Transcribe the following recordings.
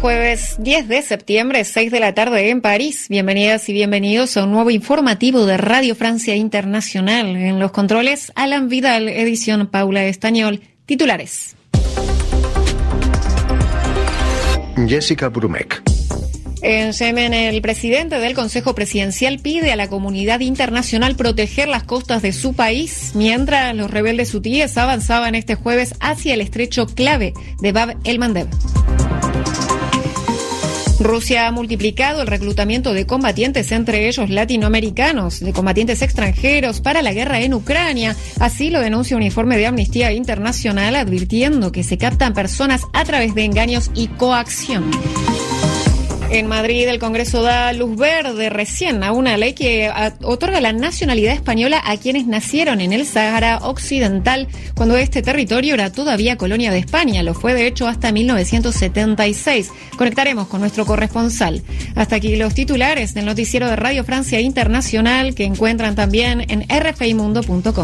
Jueves 10 de septiembre, 6 de la tarde en París. Bienvenidas y bienvenidos a un nuevo informativo de Radio Francia Internacional. En los controles, Alan Vidal, edición Paula Estañol. Titulares. Jessica Brumeck. En Yemen, el presidente del Consejo Presidencial pide a la comunidad internacional proteger las costas de su país, mientras los rebeldes hutíes avanzaban este jueves hacia el estrecho clave de Bab el-Mandeb. Rusia ha multiplicado el reclutamiento de combatientes, entre ellos latinoamericanos, de combatientes extranjeros para la guerra en Ucrania. Así lo denuncia un informe de Amnistía Internacional, advirtiendo que se captan personas a través de engaños y coacción. En Madrid, el Congreso da luz verde recién a una ley que otorga la nacionalidad española a quienes nacieron en el Sáhara Occidental, cuando este territorio era todavía colonia de España. Lo fue, de hecho, hasta 1976. Conectaremos con nuestro corresponsal. Hasta aquí los titulares del noticiero de Radio Francia Internacional, que encuentran también en rfimundo.com.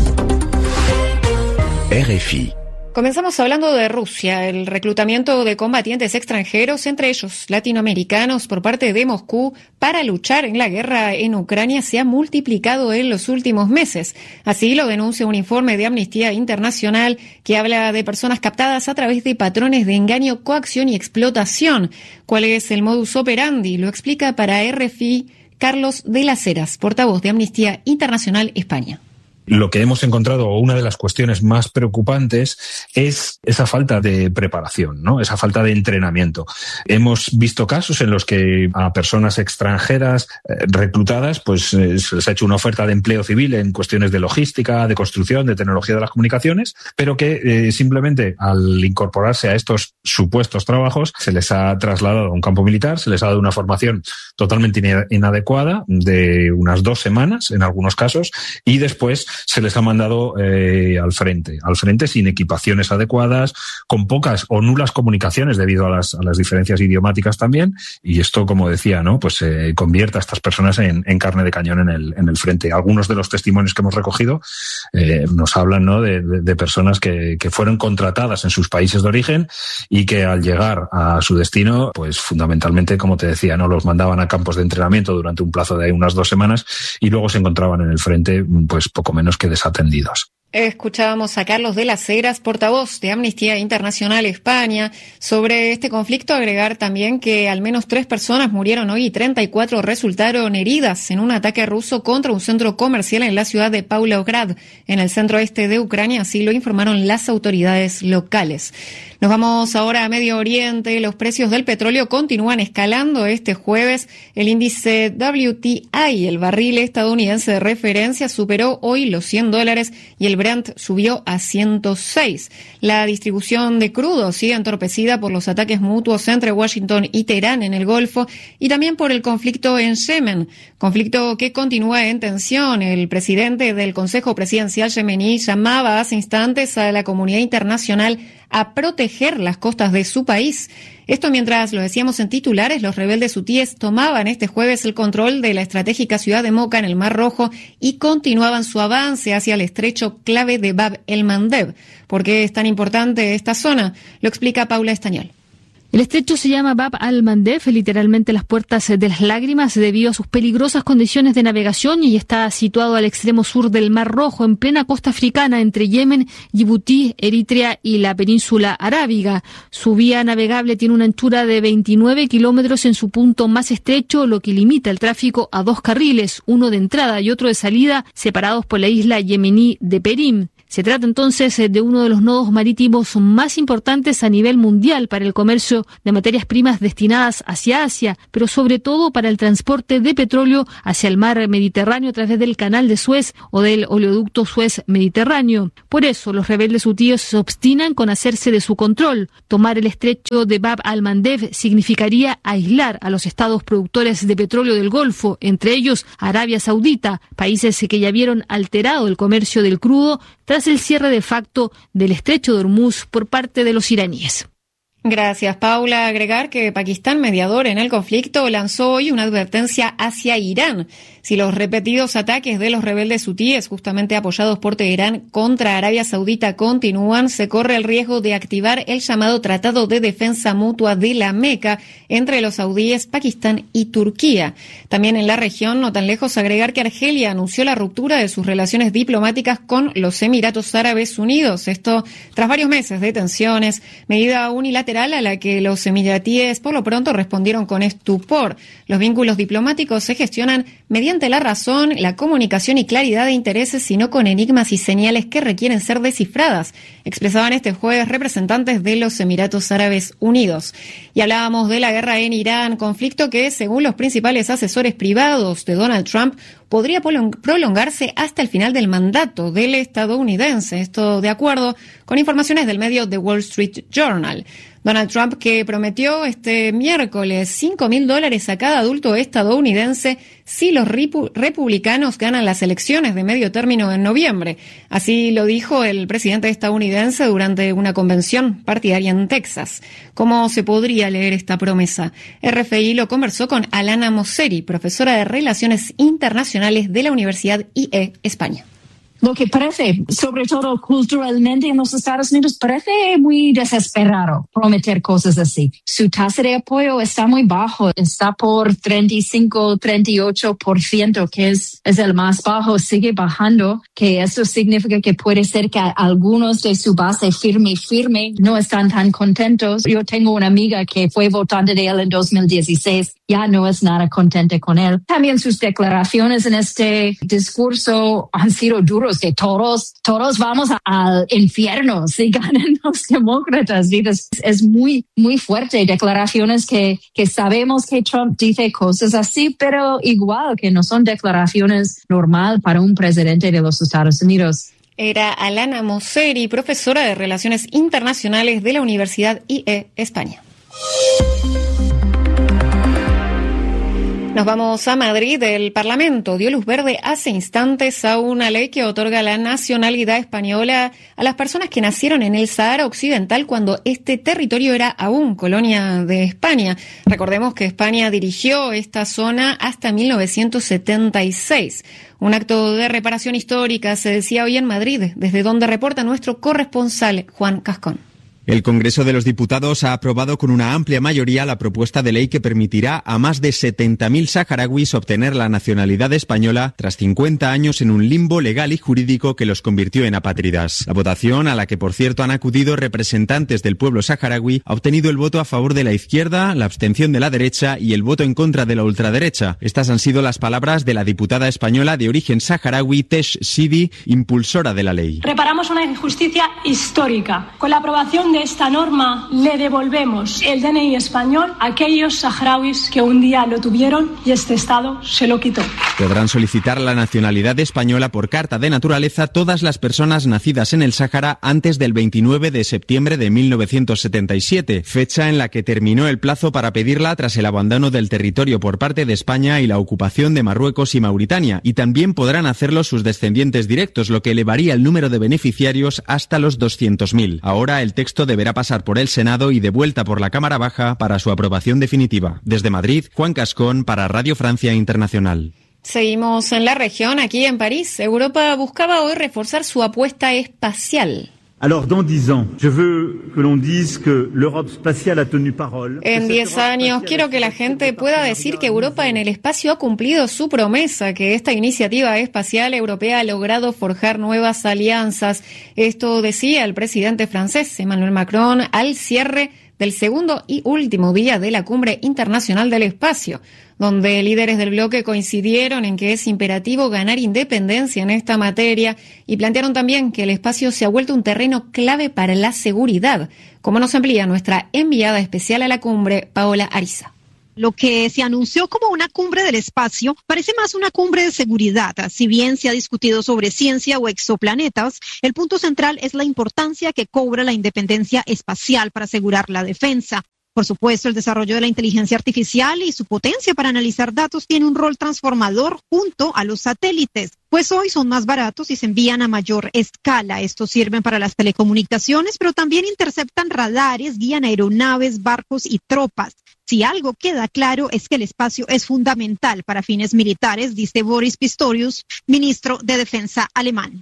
RFI. Comenzamos hablando de Rusia. El reclutamiento de combatientes extranjeros, entre ellos latinoamericanos, por parte de Moscú para luchar en la guerra en Ucrania se ha multiplicado en los últimos meses. Así lo denuncia un informe de Amnistía Internacional que habla de personas captadas a través de patrones de engaño, coacción y explotación. ¿Cuál es el modus operandi? Lo explica para RFI Carlos de las Heras, portavoz de Amnistía Internacional España. Lo que hemos encontrado, o una de las cuestiones más preocupantes, es esa falta de preparación, ¿no? Esa falta de entrenamiento. Hemos visto casos en los que a personas extranjeras reclutadas, pues se les ha hecho una oferta de empleo civil en cuestiones de logística, de construcción, de tecnología de las comunicaciones, pero que simplemente al incorporarse a estos supuestos trabajos se les ha trasladado a un campo militar, se les ha dado una formación totalmente inadecuada de unas 2 semanas en algunos casos, y después se les ha mandado al frente sin equipaciones adecuadas, con pocas o nulas comunicaciones debido a las diferencias idiomáticas también, y esto, como decía, ¿no? Pues convierte a estas personas en carne de cañón en el frente. Algunos de los testimonios que hemos recogido nos hablan, ¿no? de personas que fueron contratadas en sus países de origen y que al llegar a su destino, pues fundamentalmente, como te decía, ¿no? Los mandaban a campos de entrenamiento durante un plazo de unas 2 semanas y luego se encontraban en el frente, pues poco menos que desatendidos. Escuchábamos a Carlos de las Heras, portavoz de Amnistía Internacional España. Sobre este conflicto, agregar también que al menos 3 personas murieron hoy y 34 resultaron heridas en un ataque ruso contra un centro comercial en la ciudad de Pavlograd, en el centro este de Ucrania, así lo informaron las autoridades locales. Nos vamos ahora a Medio Oriente. Los precios del petróleo continúan escalando este jueves. El índice WTI, el barril estadounidense de referencia, superó hoy los $100 y el Brent subió a 106. La distribución de crudo sigue entorpecida por los ataques mutuos entre Washington y Teherán en el Golfo y también por el conflicto en Yemen, conflicto que continúa en tensión. El presidente del Consejo Presidencial yemení llamaba hace instantes a la comunidad internacional a proteger las costas de su país. Esto mientras, lo decíamos en titulares, los rebeldes hutíes tomaban este jueves el control de la estratégica ciudad de Moca en el Mar Rojo y continuaban su avance hacia el estrecho clave de Bab el-Mandeb. ¿Por qué es tan importante esta zona? Lo explica Paula Estañol. El estrecho se llama Bab al-Mandeb, literalmente las puertas de las lágrimas, debido a sus peligrosas condiciones de navegación, y está situado al extremo sur del Mar Rojo, en plena costa africana, entre Yemen, Djibouti, Eritrea y la península arábiga. Su vía navegable tiene una anchura de 29 kilómetros en su punto más estrecho, lo que limita el tráfico a 2 carriles, uno de entrada y otro de salida, separados por la isla yemení de Perim. Se trata entonces de uno de los nodos marítimos más importantes a nivel mundial para el comercio de materias primas destinadas hacia Asia, pero sobre todo para el transporte de petróleo hacia el mar Mediterráneo a través del canal de Suez o del oleoducto Suez-Mediterráneo. Por eso los rebeldes hutíes se obstinan con hacerse de su control. Tomar el estrecho de Bab al-Mandeb significaría aislar a los estados productores de petróleo del Golfo, entre ellos Arabia Saudita, países que ya vieron alterado el comercio del crudo tras el cierre de facto del estrecho de Hormuz por parte de los iraníes. Gracias, Paula. Agregar que Pakistán, mediador en el conflicto, lanzó hoy una advertencia hacia Irán. Si los repetidos ataques de los rebeldes hutíes, justamente apoyados por Teherán, contra Arabia Saudita continúan, se corre el riesgo de activar el llamado Tratado de Defensa Mutua de la Meca entre los saudíes, Pakistán y Turquía. También en la región, no tan lejos, agregar que Argelia anunció la ruptura de sus relaciones diplomáticas con los Emiratos Árabes Unidos. Esto tras varios meses de tensiones, medida unilateral a la que los emiratíes por lo pronto respondieron con estupor. Los vínculos diplomáticos se gestionan mediante la razón, la comunicación y claridad de intereses, sino con enigmas y señales que requieren ser descifradas, expresaban este jueves representantes de los Emiratos Árabes Unidos. Y hablábamos de la guerra en Irán, conflicto que, según los principales asesores privados de Donald Trump, podría prolongarse hasta el final del mandato del estadounidense. Esto de acuerdo con informaciones del medio The Wall Street Journal. Donald Trump, que prometió este miércoles $5.000 a cada adulto estadounidense si los republicanos ganan las elecciones de medio término en noviembre. Así lo dijo el presidente estadounidense durante una convención partidaria en Texas. ¿Cómo se podría leer esta promesa? RFI lo conversó con Alana Mosseri, profesora de Relaciones Internacionales de la Universidad IE España. Lo que parece, sobre todo culturalmente en los Estados Unidos, parece muy desesperado prometer cosas así. Su tasa de apoyo está muy bajo, está por 35-38%, que es el más bajo, sigue bajando, que eso significa que puede ser que algunos de su base firme no están tan contentos. Yo tengo una amiga que fue votante de él en 2016, ya no es nada contenta con él. También sus declaraciones en este discurso han sido duros, que todos vamos al infierno si ganan los demócratas. Es muy, muy fuerte. Declaraciones que sabemos que Trump dice cosas así, pero igual que no son declaraciones normal para un presidente de los Estados Unidos. Era Alana Mosseri, profesora de Relaciones Internacionales de la Universidad IE España. Nos vamos a Madrid. El Parlamento dio luz verde hace instantes a una ley que otorga la nacionalidad española a las personas que nacieron en el Sahara Occidental cuando este territorio era aún colonia de España. Recordemos que España dirigió esta zona hasta 1976. Un acto de reparación histórica se decía hoy en Madrid, desde donde reporta nuestro corresponsal Juan Cascón. El Congreso de los Diputados ha aprobado con una amplia mayoría la propuesta de ley que permitirá a más de 70.000 saharauis obtener la nacionalidad española tras 50 años en un limbo legal y jurídico que los convirtió en apátridas. La votación, a la que por cierto han acudido representantes del pueblo saharaui, ha obtenido el voto a favor de la izquierda, la abstención de la derecha y el voto en contra de la ultraderecha. Estas han sido las palabras de la diputada española de origen saharaui, Tesh Sidi, impulsora de la ley. Reparamos una injusticia histórica. Con la aprobación de esta norma le devolvemos el DNI español a aquellos saharauis que un día lo tuvieron y este Estado se lo quitó. Podrán solicitar la nacionalidad española por carta de naturaleza todas las personas nacidas en el Sáhara antes del 29 de septiembre de 1977, fecha en la que terminó el plazo para pedirla tras el abandono del territorio por parte de España y la ocupación de Marruecos y Mauritania, y también podrán hacerlo sus descendientes directos, lo que elevaría el número de beneficiarios hasta los 200.000. Ahora el texto deberá pasar por el Senado y de vuelta por la Cámara Baja para su aprobación definitiva. Desde Madrid, Juan Cascón para Radio Francia Internacional. Seguimos en la región, aquí en París. Europa buscaba hoy reforzar su apuesta espacial. Alors, dans 10 ans, je veux que l'on dise que l'Europe spatiale a tenu parole. En 10 años, quiero que la gente pueda decir que Europa en el espacio ha cumplido su promesa, que esta iniciativa espacial europea ha logrado forjar nuevas alianzas. Esto decía el presidente francés Emmanuel Macron al cierre del segundo y último día de la Cumbre Internacional del Espacio, donde líderes del bloque coincidieron en que es imperativo ganar independencia en esta materia y plantearon también que el espacio se ha vuelto un terreno clave para la seguridad, como nos amplía nuestra enviada especial a la cumbre, Paola Ariza. Lo que se anunció como una cumbre del espacio parece más una cumbre de seguridad. Si bien se ha discutido sobre ciencia o exoplanetas, el punto central es la importancia que cobra la independencia espacial para asegurar la defensa. Por supuesto, el desarrollo de la inteligencia artificial y su potencia para analizar datos tiene un rol transformador junto a los satélites, pues hoy son más baratos y se envían a mayor escala. Estos sirven para las telecomunicaciones, pero también interceptan radares, guían aeronaves, barcos y tropas. Si algo queda claro es que el espacio es fundamental para fines militares, dice Boris Pistorius, ministro de Defensa alemán.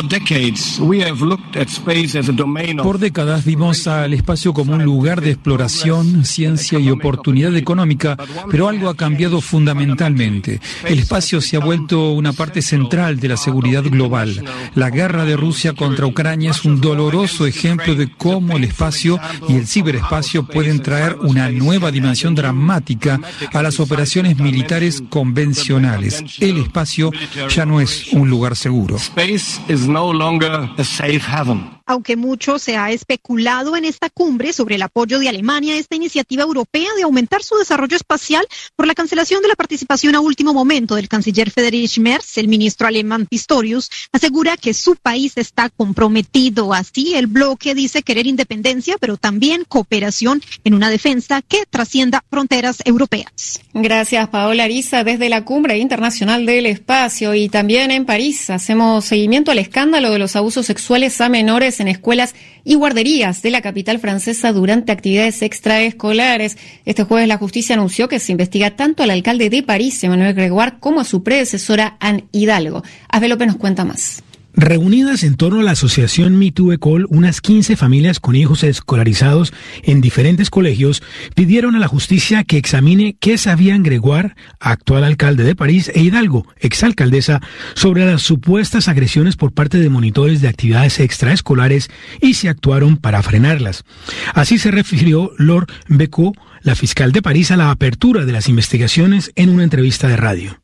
Por décadas vimos al espacio como un lugar de exploración, ciencia y oportunidad económica, pero algo ha cambiado fundamentalmente. El espacio se ha vuelto una parte central de la seguridad global. La guerra de Rusia contra Ucrania es un doloroso ejemplo de cómo el espacio y el ciberespacio pueden traer una nueva dimensión dramática a las operaciones militares convencionales. El espacio ya no es un lugar seguro. Is no longer a safe haven. Aunque mucho se ha especulado en esta cumbre sobre el apoyo de Alemania a esta iniciativa europea de aumentar su desarrollo espacial por la cancelación de la participación a último momento del canciller Friedrich Merz, el ministro alemán Pistorius asegura que su país está comprometido. Así, el bloque dice querer independencia, pero también cooperación en una defensa que trascienda fronteras europeas. Gracias, Paola Ariza, desde la Cumbre Internacional del Espacio. Y también en París hacemos seguimiento al escándalo de los abusos sexuales a menores en escuelas y guarderías de la capital francesa durante actividades extraescolares. Este jueves la justicia anunció que se investiga tanto al alcalde de París, Emmanuel Grégoire, como a su predecesora, Anne Hidalgo. Asbel López nos cuenta más. Reunidas en torno a la asociación Me Too École, unas 15 familias con hijos escolarizados en diferentes colegios pidieron a la justicia que examine qué sabían Grégoire, actual alcalde de París, e Hidalgo, exalcaldesa, sobre las supuestas agresiones por parte de monitores de actividades extraescolares y si actuaron para frenarlas. Así se refirió Laure Becot, la fiscal de París, a la apertura de las investigaciones en una entrevista de radio.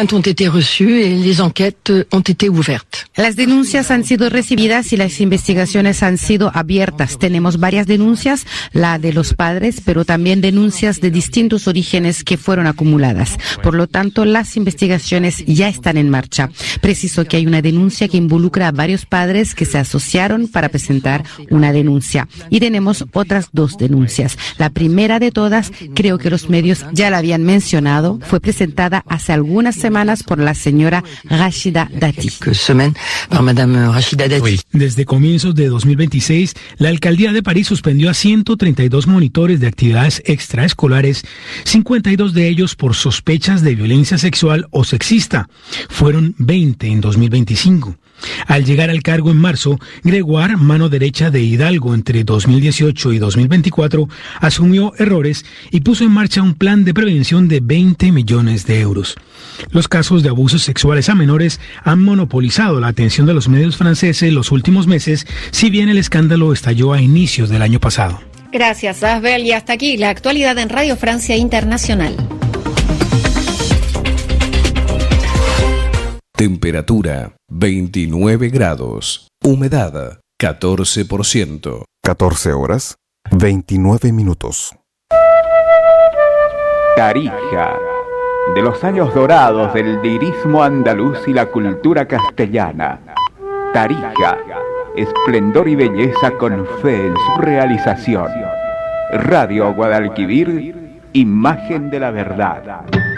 Las denuncias han sido recibidas y las investigaciones han sido abiertas. Tenemos varias denuncias, la de los padres, pero también denuncias de distintos orígenes que fueron acumuladas. Por lo tanto, las investigaciones ya están en marcha. Preciso que hay una denuncia que involucra a varios padres que se asociaron para presentar una denuncia. Y tenemos otras 2 denuncias. La primera de todas, creo que los medios ya la habían mencionado, fue presentada hace algunas semanas por la señora Rachida Dati. Desde comienzos de 2026, la alcaldía de París suspendió a 132 monitores de actividades extraescolares, 52 de ellos por sospechas de violencia sexual o sexista. Fueron 20 en 2025. Al llegar al cargo en marzo, Grégoire, mano derecha de Hidalgo entre 2018 y 2024, asumió errores y puso en marcha un plan de prevención de 20 millones de euros. Los casos de abusos sexuales a menores han monopolizado la atención de los medios franceses los últimos meses, si bien el escándalo estalló a inicios del año pasado. Gracias, Asbel. Y hasta aquí la actualidad en Radio Francia Internacional. Temperatura 29 grados. Humedad 14%. 14 horas 29 minutos. Tarija, de los años dorados del lirismo andaluz y la cultura castellana. Tarija, esplendor y belleza con fe en su realización. Radio Guadalquivir, imagen de la verdad.